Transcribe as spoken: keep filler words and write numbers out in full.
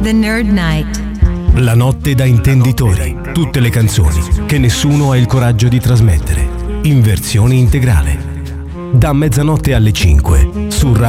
The Nerd Night. La notte da intenditori. Tutte le canzoni che nessuno ha il coraggio di trasmettere. In versione integrale. Da mezzanotte alle cinque su